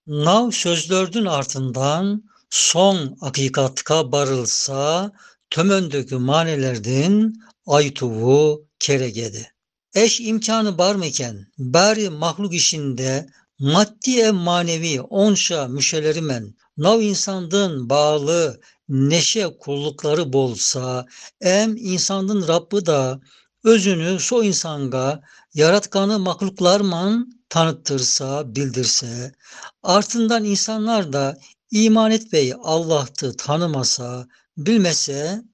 Nav sözlördün ardından son hakikatka barılsa tömöndökü manelerdin aytuvu keregedi. Eş imkanı barmıken bari mahluk işinde maddi manevi onşa müşelerimen nav insandın bağlı neşe kullukları bolsa em insandın Rabbı da özünü so insanga yaratkanı mahluklarman tanıttırsa bildirse ardından insanlar da iman etmeyi Allah'tı tanımasa bilmese